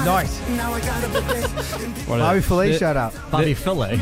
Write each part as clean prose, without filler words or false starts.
Nice. Bobby Filet shout out. Bobby Filet.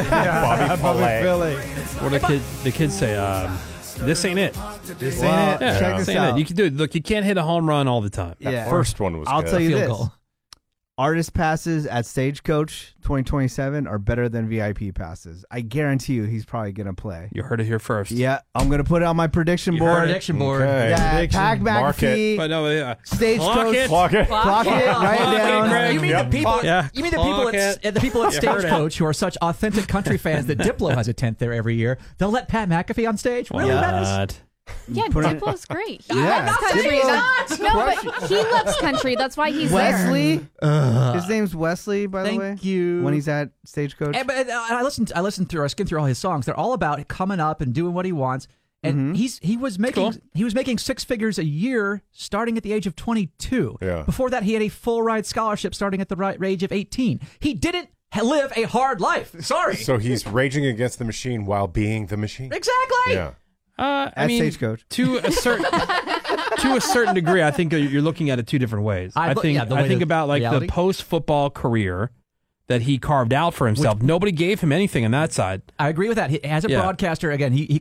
Bobby Filet. What the kids say? This ain't it. This Yeah, ain't it. Check this this ain't out. it. You can do it. Look, you can't hit a home run all the time. Yeah. First one was I'll good. tell you Field this. goal. Artist passes at Stagecoach 2027 are better than VIP passes. I guarantee you he's probably going to play. You heard it here first. Yeah, I'm going to put it on my prediction board. Prediction board. Okay. Yeah, Pac Mark McAfee, But no, Stagecoach. Clock it. Clock it, write it down. Greg. You mean Yep. the people? Yeah. You mean the people at You heard it. Stagecoach who are such authentic country fans that Diplo has a tent there every year? They'll let Pat McAfee on stage? Really, Menace? What? Yeah, Put on- Diplo's great. He Yeah, loves country. Diplo- No, but he loves country. That's why he's Wesley. His name's Wesley, by the way. Thank you. When he's at Stagecoach. But I listened through, I skimmed through all his songs. They're all about coming up and doing what he wants. And he was making six figures a year starting at the age of 22. Yeah. Before that, he had a full ride scholarship starting at the age of 18. He didn't live a hard life. Sorry. So he's raging against the machine while being the machine. Exactly. Yeah. I At mean, Stagecoach. to a certain degree, I think you're looking at it two different ways. I think about like reality. the post-football career that he carved out for himself. Nobody gave him anything on that side. I agree with that. As a broadcaster, again, he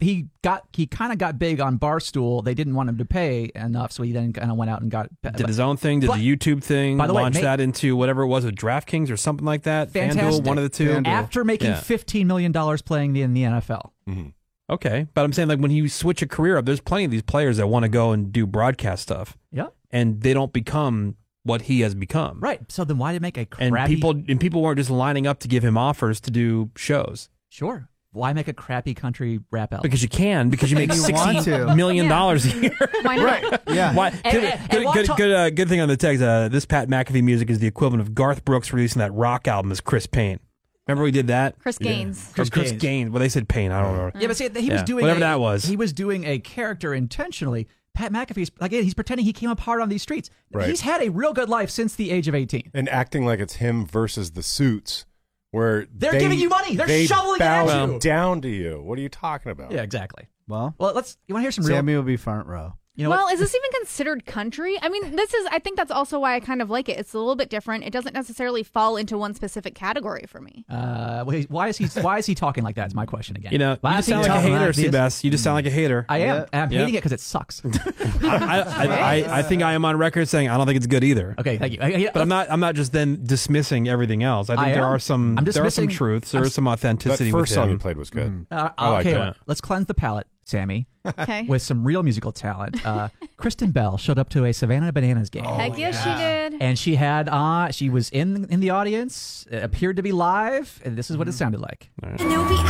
kind of got big on Barstool. They didn't want him to pay enough, so he then kind of went out and Did his own thing, did but- the YouTube thing, by the way, launched that into whatever it was with DraftKings or something like that. Fantastic. FanDuel, one of the two. FanDuel. after making $15 million playing in the NFL. Okay, but I'm saying like when you switch a career up, there's plenty of these players that want to go and do broadcast stuff, Yeah. and they don't become what he has become. Right. So then why did make a And crappy... people weren't just lining up to give him offers to do shows. Sure. Why make a crappy country rap album? Because you can, because you make You want to. $60 million a year. Why not? Yeah. Why? And Good thing on the text. This Pat McAfee music is the equivalent of Garth Brooks releasing that rock album as Chris Payne. Remember we did that? Chris Gaines. Chris Gaines. Well, they said Payne. I don't know. Yeah, but see, he was doing whatever that was. He was doing a character intentionally. Pat McAfee's again. He's pretending he came up hard on these streets. Right. He's had a real good life since the age of 18. And acting like it's him versus the Suits, where They're giving you money. They're shoveling it at bow you. down to you. What are you talking about? Yeah, exactly. Well, Well, you want to hear some real? Sammy will be front row. You know Well, what? is this even considered country? I mean, I think that's also why I kind of like it. It's a little bit different. It doesn't necessarily fall into one specific category for me. Why is he talking like that? Is my question again. You know, you Why just is he sound like a talking hater, this? Seabass. You just sound like a hater. I am. Yeah. And I'm hating it because it sucks. I think I am on record saying I don't think it's good either. Okay, thank you. But I'm not just then dismissing everything else. I think there are some truths. There is some That authenticity first with song you him. played was good. Okay, like that. let's cleanse the palate, Sammy, Okay. with some real musical talent. Kristen Bell showed up to a Savannah Bananas game. Heck yes, she did. And she was in the audience, appeared to be live, and this is what it sounded like.